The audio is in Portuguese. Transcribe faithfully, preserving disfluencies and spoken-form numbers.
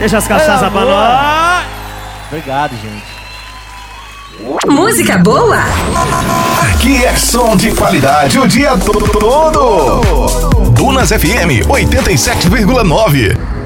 Deixa as cachaças pra nós. Obrigado, gente. Música boa? Aqui é som de qualidade o dia todo. Dunas F M oitenta e sete vírgula nove.